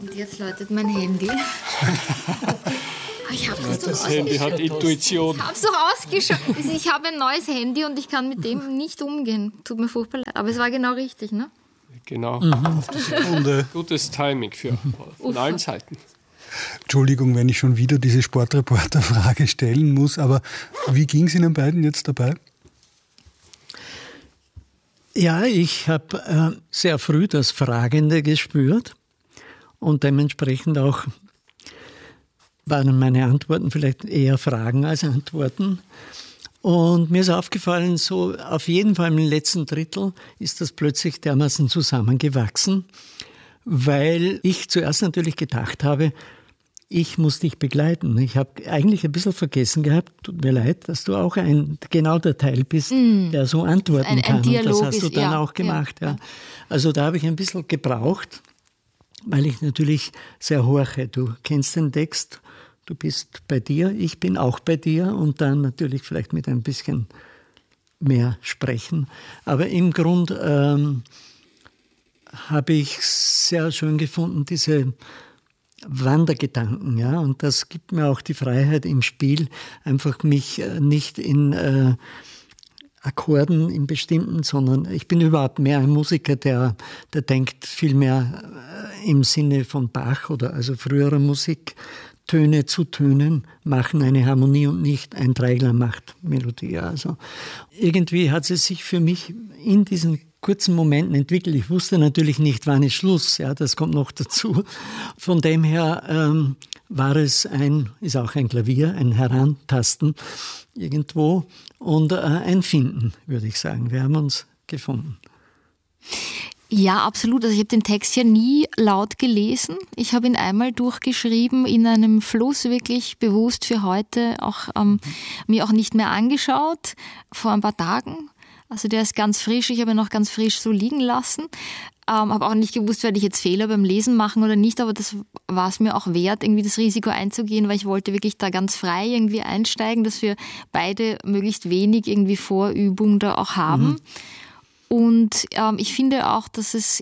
Und jetzt läutet mein Handy. Ich habe das Handy hat Intuition. Ich habe es doch ausgeschaut. Ich habe ein neues Handy und ich kann mit dem nicht umgehen. Tut mir furchtbar leid. Aber es war genau richtig, ne? Genau. Auf die Sekunde. Gutes Timing von allen Seiten. Entschuldigung, wenn ich schon wieder diese Sportreporter-Frage stellen muss, aber wie ging es Ihnen beiden jetzt dabei? Ja, ich habe sehr früh das Fragende gespürt und dementsprechend auch waren meine Antworten vielleicht eher Fragen als Antworten. Und mir ist aufgefallen, so auf jeden Fall im letzten Drittel ist das plötzlich dermaßen zusammengewachsen, weil ich zuerst natürlich gedacht habe, ich muss dich begleiten. Ich habe eigentlich ein bisschen vergessen gehabt, tut mir leid, dass du auch genau der Teil bist, der so antworten kann. Und das hast du dann auch gemacht. Ja. Also da habe ich ein bisschen gebraucht, weil ich natürlich sehr horche. Du kennst den Text, du bist bei dir, ich bin auch bei dir und dann natürlich vielleicht mit ein bisschen mehr sprechen. Aber im Grund habe ich sehr schön gefunden, diese Wandergedanken, ja, und das gibt mir auch die Freiheit im Spiel, einfach mich nicht in Akkorden in bestimmten, sondern ich bin überhaupt mehr ein Musiker, der denkt viel mehr im Sinne von Bach oder also früherer Musik. Töne zu Tönen machen eine Harmonie und nicht ein Dreigler macht Melodie. Also irgendwie hat es sich für mich in diesen kurzen Momenten entwickelt. Ich wusste natürlich nicht, wann ist Schluss. Ja, das kommt noch dazu. Von dem her war es ist auch ein Klavier, ein Herantasten irgendwo und ein Finden, würde ich sagen. Wir haben uns gefunden. Ja, absolut. Also ich habe den Text ja nie laut gelesen. Ich habe ihn einmal durchgeschrieben in einem Fluss, wirklich bewusst für heute, auch mir auch nicht mehr angeschaut, vor ein paar Tagen. Also der ist ganz frisch, ich habe ihn noch ganz frisch so liegen lassen. Habe auch nicht gewusst, werde ich jetzt Fehler beim Lesen machen oder nicht, aber das war es mir auch wert, irgendwie das Risiko einzugehen, weil ich wollte wirklich da ganz frei irgendwie einsteigen, dass wir beide möglichst wenig irgendwie Vorübung da auch haben. Und ich finde auch, dass es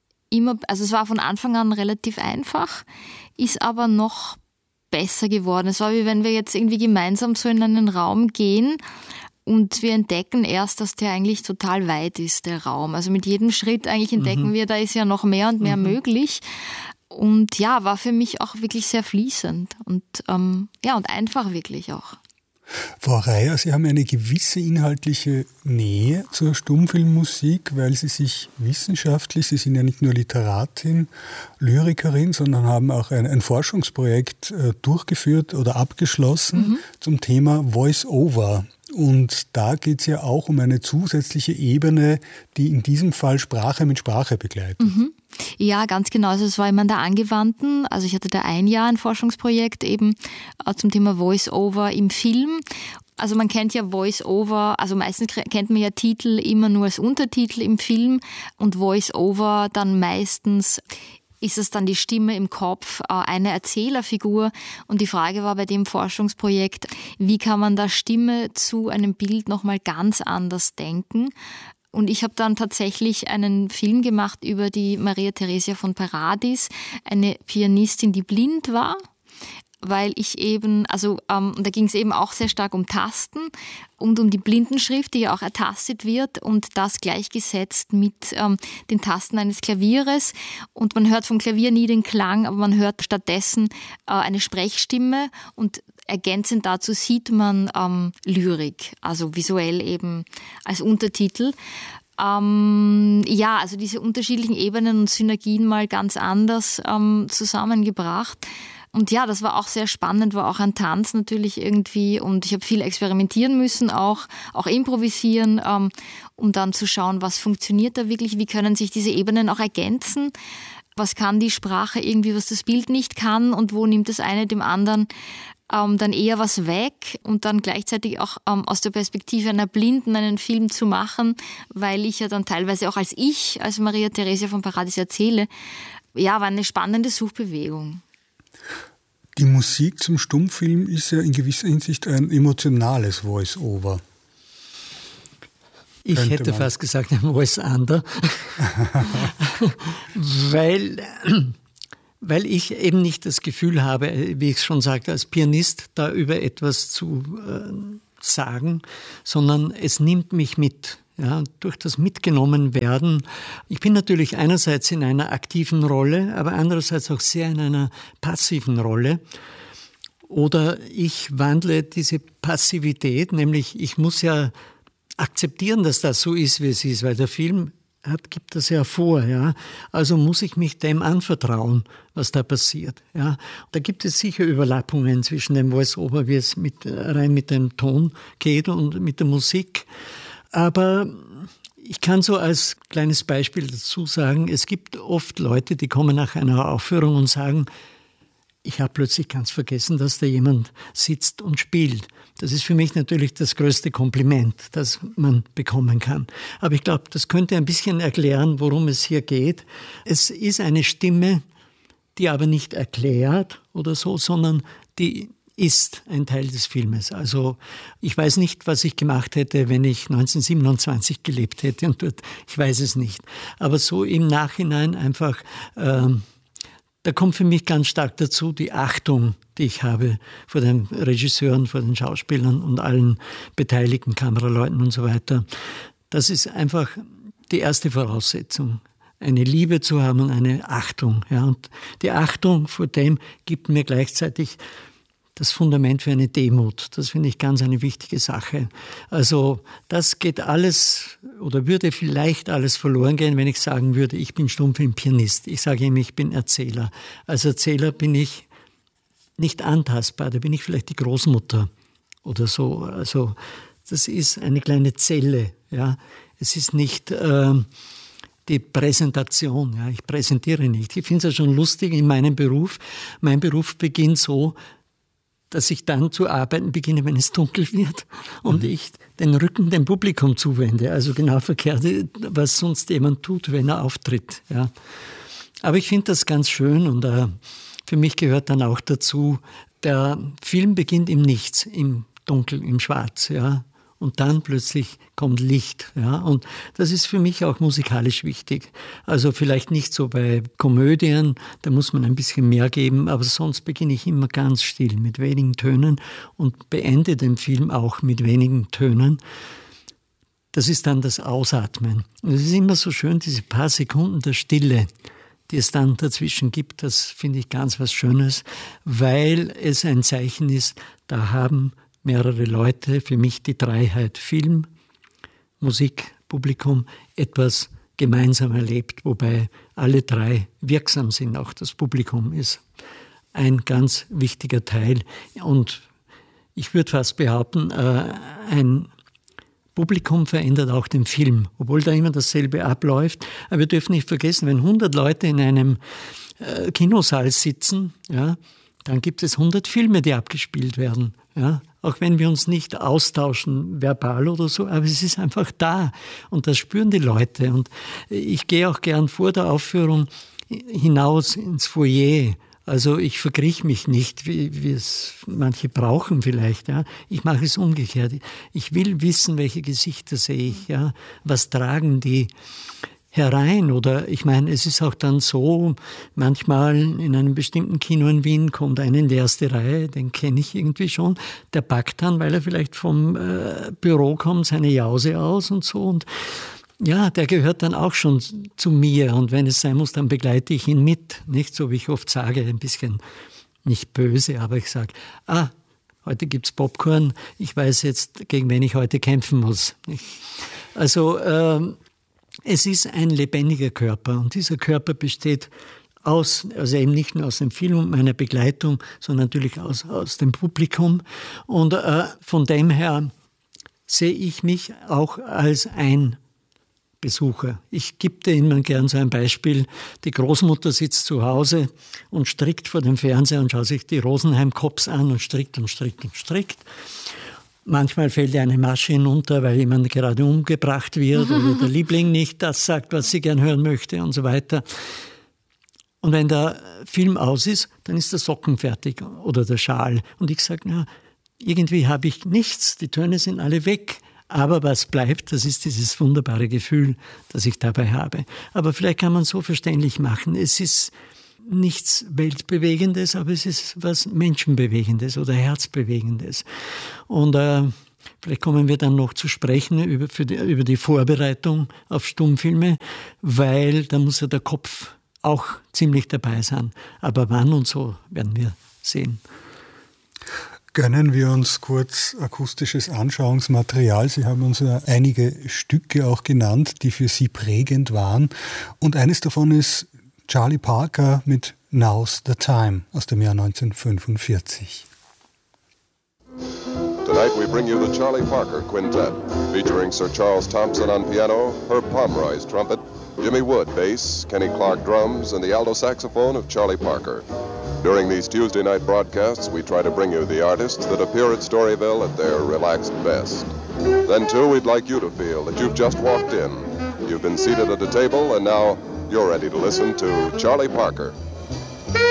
es war von Anfang an relativ einfach, ist aber noch besser geworden. Es war wie wenn wir jetzt irgendwie gemeinsam so in einen Raum gehen und wir entdecken erst, dass der eigentlich total weit ist, der Raum. Also mit jedem Schritt eigentlich entdecken wir, da ist ja noch mehr und mehr möglich. Und ja, war für mich auch wirklich sehr fließend und und einfach wirklich auch. Frau Reier, Sie haben eine gewisse inhaltliche Nähe zur Stummfilmmusik, weil Sie sich wissenschaftlich, Sie sind ja nicht nur Literatin, Lyrikerin, sondern haben auch ein Forschungsprojekt durchgeführt oder abgeschlossen zum Thema Voice-Over. Und da geht es ja auch um eine zusätzliche Ebene, die in diesem Fall Sprache mit Sprache begleitet. Ja, ganz genau. Also es war immer in der Angewandten. Also ich hatte da ein Jahr ein Forschungsprojekt eben zum Thema Voice-Over im Film. Also man kennt ja Voice-Over, also meistens kennt man ja Titel immer nur als Untertitel im Film und Voice-Over dann meistens ist es dann die Stimme im Kopf einer Erzählerfigur. Und die Frage war bei dem Forschungsprojekt, wie kann man da Stimme zu einem Bild nochmal ganz anders denken? Und ich habe dann tatsächlich einen Film gemacht über die Maria Theresia von Paradis, eine Pianistin, die blind war. Weil ich eben, da ging es eben auch sehr stark um Tasten und um die Blindenschrift, die ja auch ertastet wird und das gleichgesetzt mit den Tasten eines Klavieres. Und man hört vom Klavier nie den Klang, aber man hört stattdessen eine Sprechstimme und ergänzend dazu sieht man Lyrik, also visuell eben als Untertitel. Also diese unterschiedlichen Ebenen und Synergien mal ganz anders zusammengebracht. Und ja, das war auch sehr spannend, war auch ein Tanz natürlich irgendwie und ich habe viel experimentieren müssen, auch improvisieren, um dann zu schauen, was funktioniert da wirklich, wie können sich diese Ebenen auch ergänzen, was kann die Sprache irgendwie, was das Bild nicht kann und wo nimmt das eine dem anderen dann eher was weg und dann gleichzeitig auch aus der Perspektive einer Blinden einen Film zu machen, weil ich ja dann teilweise auch als Maria Theresia von Paradis erzähle, ja, war eine spannende Suchbewegung. Die Musik zum Stummfilm ist ja in gewisser Hinsicht ein emotionales Voice-Over. Ich hätte fast gesagt ein Voice-Under, weil weil ich eben nicht das Gefühl habe, wie ich schon sagte, als Pianist da über etwas zu sagen, sondern es nimmt mich mit. Ja, durch das mitgenommen werden. Ich bin natürlich einerseits in einer aktiven Rolle, aber andererseits auch sehr in einer passiven Rolle. Oder ich wandle diese Passivität, nämlich ich muss ja akzeptieren, dass das so ist, wie es ist, weil der Film gibt das ja vor. Ja? Also muss ich mich dem anvertrauen, was da passiert. Ja? Da gibt es sicher Überlappungen zwischen dem Voice-Over, wie es rein mit dem Ton geht und mit der Musik. Aber ich kann so als kleines Beispiel dazu sagen, es gibt oft Leute, die kommen nach einer Aufführung und sagen, ich habe plötzlich ganz vergessen, dass da jemand sitzt und spielt. Das ist für mich natürlich das größte Kompliment, das man bekommen kann. Aber ich glaube, das könnte ein bisschen erklären, worum es hier geht. Es ist eine Stimme, die aber nicht erklärt oder so, sondern die ist ein Teil des Filmes. Also ich weiß nicht, was ich gemacht hätte, wenn ich 1927 gelebt hätte und dort, ich weiß es nicht. Aber so im Nachhinein einfach, da kommt für mich ganz stark dazu die Achtung, die ich habe vor den Regisseuren, vor den Schauspielern und allen beteiligten Kameraleuten und so weiter. Das ist einfach die erste Voraussetzung. Eine Liebe zu haben und eine Achtung. Ja. Und die Achtung vor dem gibt mir gleichzeitig das Fundament für eine Demut. Das finde ich ganz eine wichtige Sache. Also das geht alles oder würde vielleicht alles verloren gehen, wenn ich sagen würde, ich bin Stummfilmpianist. Ich sage ihm, ich bin Erzähler. Als Erzähler bin ich nicht antastbar, da bin ich vielleicht die Großmutter oder so. Also das ist eine kleine Zelle. Ja. Es ist nicht die Präsentation. Ja. Ich präsentiere nicht. Ich finde es ja schon lustig in meinem Beruf. Mein Beruf beginnt so, dass ich dann zu arbeiten beginne, wenn es dunkel wird und ich den Rücken dem Publikum zuwende. Also genau verkehrt, was sonst jemand tut, wenn er auftritt. Ja. Aber ich finde das ganz schön und für mich gehört dann auch dazu, der Film beginnt im Nichts, im Dunkel, im Schwarz. Ja. Und dann plötzlich kommt Licht. Ja? Und das ist für mich auch musikalisch wichtig. Also vielleicht nicht so bei Komödien, da muss man ein bisschen mehr geben, aber sonst beginne ich immer ganz still mit wenigen Tönen und beende den Film auch mit wenigen Tönen. Das ist dann das Ausatmen. Und es ist immer so schön, diese paar Sekunden der Stille, die es dann dazwischen gibt, das finde ich ganz was Schönes, weil es ein Zeichen ist, da haben mehrere Leute, für mich die Dreiheit Film, Musik, Publikum, etwas gemeinsam erlebt, wobei alle drei wirksam sind. Auch das Publikum ist ein ganz wichtiger Teil. Und ich würde fast behaupten, ein Publikum verändert auch den Film, obwohl da immer dasselbe abläuft. Aber wir dürfen nicht vergessen, wenn 100 Leute in einem Kinosaal sitzen, ja, dann gibt es 100 Filme, die abgespielt werden. Ja, auch wenn wir uns nicht austauschen, verbal oder so, aber es ist einfach da und das spüren die Leute. Und ich gehe auch gern vor der Aufführung hinaus ins Foyer. Also ich verkrieche mich nicht, wie es manche brauchen vielleicht. Ja. Ich mache es umgekehrt. Ich will wissen, welche Gesichter sehe ich, ja. Was tragen die herein, oder ich meine, es ist auch dann so, manchmal in einem bestimmten Kino in Wien kommt einer in die erste Reihe, den kenne ich irgendwie schon, der packt dann, weil er vielleicht vom Büro kommt, seine Jause aus und so, und ja, der gehört dann auch schon zu mir, und wenn es sein muss, dann begleite ich ihn mit, nicht so wie ich oft sage, ein bisschen nicht böse, aber ich sage, heute gibt's Popcorn, ich weiß jetzt, gegen wen ich heute kämpfen muss. Also es ist ein lebendiger Körper, und dieser Körper besteht also eben nicht nur aus dem Film und meiner Begleitung, sondern natürlich aus dem Publikum. Und von dem her sehe ich mich auch als ein Besucher. Ich gebe dir immer gern so ein Beispiel. Die Großmutter sitzt zu Hause und strickt vor dem Fernseher und schaut sich die Rosenheim-Cops an und strickt und strickt und strickt. Manchmal fällt ihr eine Masche hinunter, weil jemand gerade umgebracht wird oder der Liebling nicht das sagt, was sie gern hören möchte und so weiter. Und wenn der Film aus ist, dann ist der Socken fertig oder der Schal. Und ich sage, irgendwie habe ich nichts, die Töne sind alle weg. Aber was bleibt, das ist dieses wunderbare Gefühl, das ich dabei habe. Aber vielleicht kann man so verständlich machen. Es ist nichts Weltbewegendes, aber es ist was Menschenbewegendes oder Herzbewegendes. Und vielleicht kommen wir dann noch zu sprechen über die Vorbereitung auf Stummfilme, weil da muss ja der Kopf auch ziemlich dabei sein. Aber wann und so werden wir sehen. Gönnen wir uns kurz akustisches Anschauungsmaterial. Sie haben uns ja einige Stücke auch genannt, die für Sie prägend waren. Und eines davon ist Charlie Parker mit Now's the Time aus dem Jahr 1945. Tonight we bring you the Charlie Parker Quintet, featuring Sir Charles Thompson on piano, Herb Pomeroy's trumpet, Jimmy Wood bass, Kenny Clark drums, and the alto saxophone of Charlie Parker. During these Tuesday night broadcasts, we try to bring you the artists that appear at Storyville at their relaxed best. Then, too, we'd like you to feel that you've just walked in. You've been seated at a table, and now you're ready to listen to Charlie Parker.